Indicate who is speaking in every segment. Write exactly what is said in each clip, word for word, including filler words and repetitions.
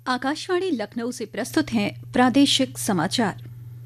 Speaker 1: आकाशवाणी लखनऊ से प्रस्तुत हैं प्रादेशिक समाचार।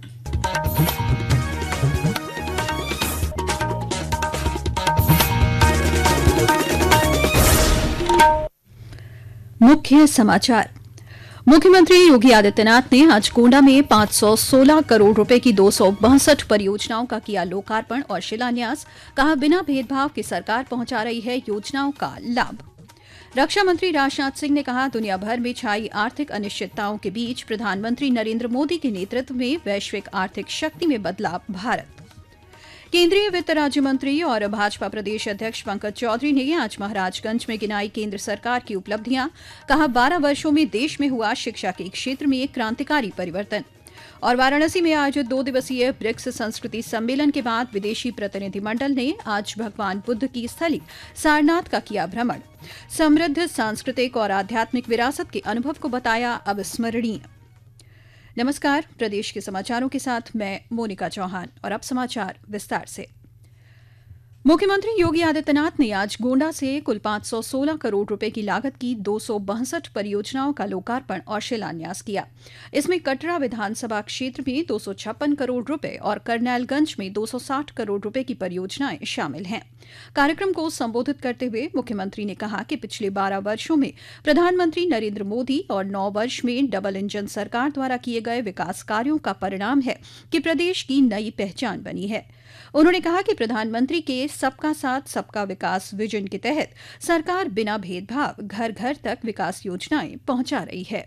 Speaker 1: मुख्य समाचार। मुख्यमंत्री योगी आदित्यनाथ ने आज गोंडा में पाँच सौ सोलह करोड़ रुपए की दो सौ बासठ परियोजनाओं का किया लोकार्पण और शिलान्यास। कहा, बिना भेदभाव की सरकार पहुंचा रही है योजनाओं का लाभ। रक्षा मंत्री राजनाथ सिंह ने कहा, दुनिया भर में छाई आर्थिक अनिश्चितताओं के बीच प्रधानमंत्री नरेंद्र मोदी के नेतृत्व में वैश्विक आर्थिक शक्ति में बदला भारत। केंद्रीय वित्त राज्य मंत्री और भाजपा प्रदेश अध्यक्ष पंकज चौधरी ने आज महाराजगंज में गिनाई केंद्र सरकार की उपलब्धियां। कहा, बारह वर्षों में देश में हुआ शिक्षा के क्षेत्र में क्रांतिकारी परिवर्तन। और वाराणसी में आयोजित दो दिवसीय ब्रिक्स संस्कृति सम्मेलन के बाद विदेशी प्रतिनिधिमंडल ने आज भगवान बुद्ध की स्थली सारनाथ का किया भ्रमण। समृद्ध सांस्कृतिक और आध्यात्मिक विरासत के अनुभव को बताया अविस्मरणीय। नमस्कार, प्रदेश के समाचारों के साथ मैं मोनिका चौहान और अब समाचार विस्तार से। मुख्यमंत्री योगी आदित्यनाथ ने आज गोंडा से कुल पाँच सौ सोलह करोड़ रुपए की लागत की दो सौ बासठ परियोजनाओं का लोकार्पण और शिलान्यास किया। इसमें कटरा विधानसभा क्षेत्र में दो सौ छप्पन करोड़ रुपए और करनैलगंज में दो सौ साठ करोड़ रुपए की परियोजनाएं शामिल हैं। कार्यक्रम को संबोधित करते हुए मुख्यमंत्री ने कहा कि पिछले बारह वर्षों में प्रधानमंत्री नरेंद्र मोदी और नौ वर्ष में डबल इंजन सरकार द्वारा किए गए विकास कार्यों का परिणाम है कि प्रदेश की नई पहचान बनी है। उन्होंने कहा कि प्रधानमंत्री के सबका साथ सबका विकास विजन के तहत सरकार बिना भेदभाव घर घर तक विकास योजनाएं पहुंचा रही है।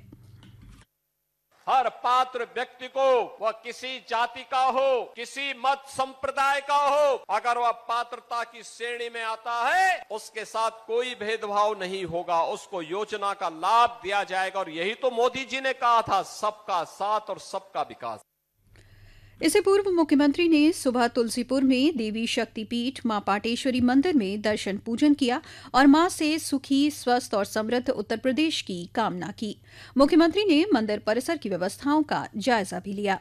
Speaker 2: हर पात्र व्यक्ति को, वह किसी जाति का हो, किसी मत संप्रदाय का हो, अगर वह पात्रता की श्रेणी में आता है, उसके साथ कोई भेदभाव नहीं होगा, उसको योजना का लाभ दिया जाएगा। और यही तो मोदी जी ने कहा था, सबका साथ और सबका विकास।
Speaker 1: इससे पूर्व मुख्यमंत्री ने सुबह तुलसीपुर में देवी शक्तिपीठ मां पाटेश्वरी मंदिर में दर्शन पूजन किया और मां से सुखी, स्वस्थ और समृद्ध उत्तर प्रदेश की कामना की। मुख्यमंत्री ने मंदिर परिसर की व्यवस्थाओं का जायजा भी लिया।